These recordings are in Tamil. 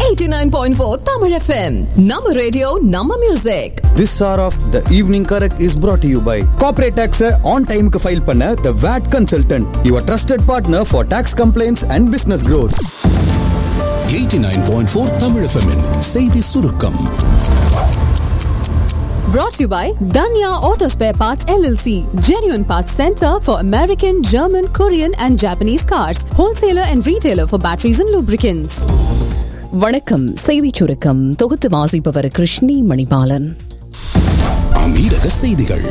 89.4 Tamil FM. Nama radio, Nama music. This hour of the evening correct is brought to you by Corporate Tax on time ku file panna the VAT Consultant, your trusted partner for tax complaints and business growth. 89.4 Tamil FM -in செய்தி சுருக்கம். Brought to you by Danya Auto Spare Parts LLC, genuine parts center for American, German, Korean and Japanese cars, wholesaler and retailer for batteries and lubricants. வணக்கம். செய்தி சுருக்கம் தொகுத்து வாசிப்பவர் கிருஷ்ணி மணிபாலன். அமீரக செய்திகள்.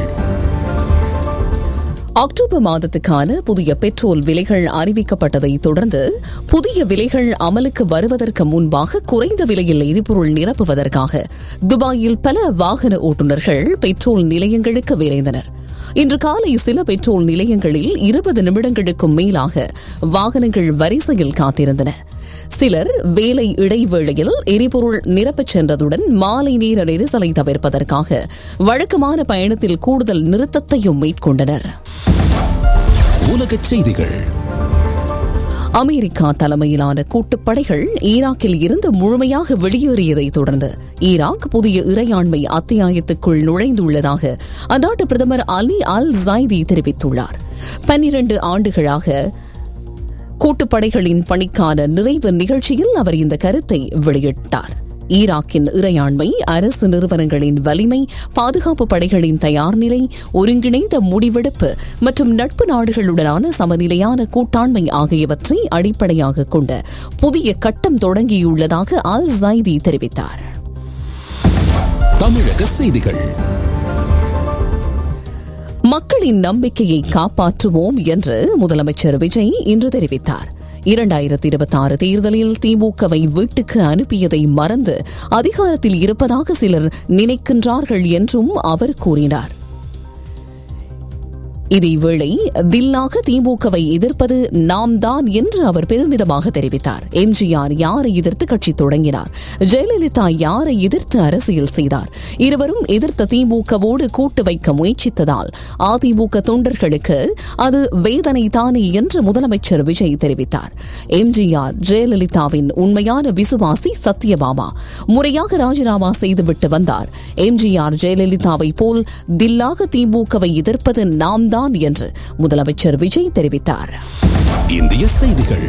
அக்டோபர் மாதத்துக்கான புதிய பெட்ரோல் விலைகள் அறிவிக்கப்பட்டதை தொடர்ந்து புதிய விலைகள் அமலுக்கு வருவதற்கு முன்பாக குறைந்த விலையில் எரிபொருள் நிரப்புவதற்காக துபாயில் பல வாகன ஓட்டுநர்கள் பெட்ரோல் நிலையங்களுக்கு விரைந்தனர். இன்று காலை சில பெட்ரோல் நிலையங்களில் 20 நிமிடங்களுக்கும் மேலாக வாகனங்கள் வரிசையில் காத்திருந்தன. சிலர் வேலை இடைவேளையில் எரிபொருள் நிரப்பச் சென்றதுடன் மாலை நேர நெரிசலை தவிர்ப்பதற்காக வழக்கமான பயணத்தில் கூடுதல் நிறுத்தத்தையும் மேற்கொண்டனர். உலகச் செய்திகள். அமெரிக்கா தலைமையிலான கூட்டுப்படைகள் ஈராக்கில் இருந்து முழுமையாக வெளியேறியதை தொடர்ந்து ஈராக் புதிய இறையாண்மை அத்தியாயத்துக்குள் நுழைந்துள்ளதாக அந்நாட்டு பிரதமர் அலி அல் ஜைதி தெரிவித்துள்ளார். 12 ஆண்டுகளாக கூட்டுப்படைகளின் பணிக்கான நிறைவு நிகழ்ச்சியில் அவர் இந்த கருத்தை வெளியிட்டார். ஈராக்கின் இறையாண்மை, அரசு நிறுவனங்களின் வலிமை, பாதுகாப்பு படைகளின் தயார்நிலை, ஒருங்கிணைந்த முடிவெடுப்பு மற்றும் நட்பு நாடுகளுடனான சமநிலையான கூட்டாண்மை ஆகியவற்றை அடிப்படையாக கொண்ட புதிய கட்டம் தொடங்கியுள்ளதாக அல் ஜைதி தெரிவித்தார். தமிழக செய்திகள். மக்களின் நம்பிக்கையை காப்பாற்றுவோம் என்று முதலமைச்சர் விஜய் இன்று தெரிவித்தார். 2026 தேர்தலில் திமுகவை வீட்டுக்கு அனுப்பியதை மறந்து அதிகாரத்தில் இருப்பதாக சிலர் நினைக்கின்றார்கள் என்றும் அவர் கூறினார். இதேவேளை தில்லாக திமுகவை எதிர்ப்பது நாம் தான் என்று அவர் பெருமிதமாக தெரிவித்தார். எம்ஜிஆர் யாரை எதிர்த்து கட்சி தொடங்கினார், ஜெயலலிதா யாரை எதிர்த்து அரசியல் செய்தார், இருவரும் எதிர்த்த திமுகவோடு கூட்டு வைக்க முயற்சித்ததால் அதிமுக தொண்டர்களுக்கு அது வேதனை தானே என்று முதலமைச்சர் விஜய் தெரிவித்தார். எம்ஜிஆர் ஜெயலலிதாவின் உண்மையான விசுவாசி சத்யபாமா முறையாக ராஜினாமா செய்துவிட்டு வந்தார். எம்ஜிஆர் ஜெயலலிதாவை போல் தில்லாக திமுகவை எதிர்ப்பது நாம் தான் என்று முதலமைச்சர் விஜய் தெரிவித்தார். இந்திய செய்திகள்.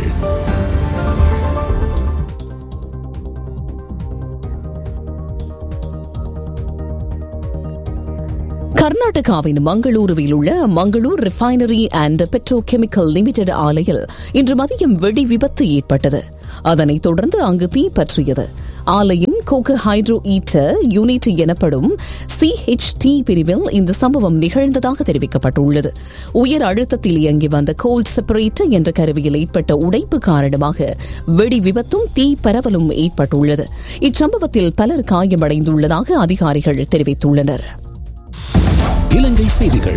கர்நாடகாவின் மங்களூருவில் உள்ள Mangalore refinery and petrochemical limited ஆலையில் இன்று மதியம் வெடி விபத்து ஏற்பட்டது. அதனைத் தொடர்ந்து அங்கு தீ பற்றியது. ஆலையின் கோக ஹைட்ரோ ஈட்டர் யூனிட் எனப்படும் CHT பிரிவில் இந்த சம்பவம் நிகழ்ந்ததாக தெரிவிக்கப்பட்டுள்ளது. உயர் அழுத்தத்தில் இயங்கி வந்த கோல்ட் செப்பரேட்டர் என்ற கருவியில் ஏற்பட்ட உடைப்பு காரணமாக வெடி விபத்தும் தீ பரவலும் ஏற்பட்டுள்ளது. இச்சம்பவத்தில் பலர் காயமடைந்துள்ளதாக அதிகாரிகள் தெரிவித்துள்ளனர். இலங்கை செய்திகள்.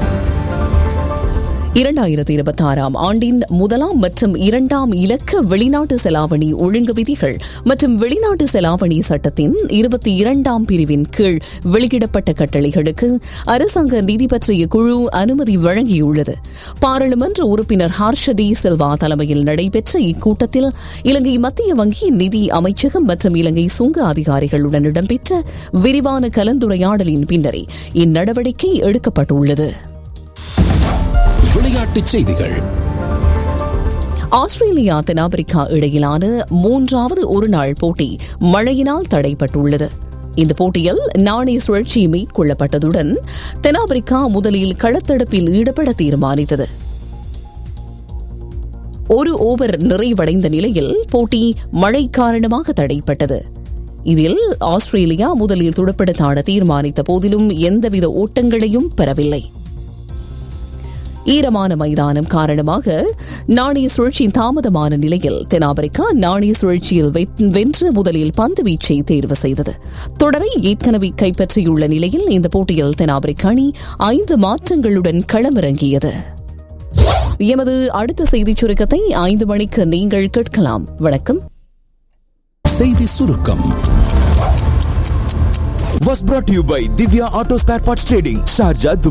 2026 ஆண்டின் முதலாம் மற்றும் 2ஆம் இலக்க வெளிநாட்டு செலாவணி ஒழுங்கு விதிகள் மற்றும் வெளிநாட்டு செலாவணி சட்டத்தின் 22ஆம் பிரிவின் கீழ் வெளியிடப்பட்ட கட்டளைகளுக்கு அரசாங்க நிதி பற்றிய குழு அனுமதி வழங்கியுள்ளது. பாராளுமன்ற உறுப்பினர் ஹர்ஷடி சில்வா தலைமையில் நடைபெற்ற இக்கூட்டத்தில் இலங்கை மத்திய வங்கி, நிதி அமைச்சகம் மற்றும் இலங்கை சுங்க அதிகாரிகளுடன் இடம்பெற்ற விரிவான கலந்துரையாடலின் பின்னரே இந்நடவடிக்கை எடுக்கப்பட்டுள்ளது. விளையாட்டுச் செய்திகள். ஆஸ்திரேலியா தென்னாப்பிரிக்கா இடையிலான 3வது ஒருநாள் போட்டி மழையினால் தடைப்பட்டுள்ளது. இந்த போட்டியில் நாணய சுழற்சி மேற்கொள்ளப்பட்டதுடன் தென்னாப்பிரிக்கா முதலில் களத்தடுப்பில் ஈடுபட தீர்மானித்தது. ஒரு ஓவர் நிறைவடைந்த நிலையில் போட்டி மழை காரணமாக தடைப்பட்டது. இதில் ஆஸ்திரேலியா முதலில் துடுப்படுத்தாட தீர்மானித்த போதிலும் எந்தவித ஓட்டங்களையும் பெறவில்லை. ஈரமான மைதானம் காரணமாக நாணய சுழற்சி தாமதமான நிலையில் தென்னாப்பிரிக்கா நாணய சுழற்சியில் வென்று முதலில் பந்து வீச்சை தேர்வு செய்தது. தொடரை ஏற்கனவே கைப்பற்றியுள்ள நிலையில் இந்த போட்டியில் தென்னாப்பிரிக்க அணி 5 மாற்றங்களுடன் களமிறங்கியது. எமது அடுத்த செய்திச் சுருக்கத்தை 5 மணிக்கு நீங்கள் கேட்கலாம். வணக்கம். செய்தி சுருக்கம் Was brought to you by Divya Auto Spare Parts Trading, Sharjah.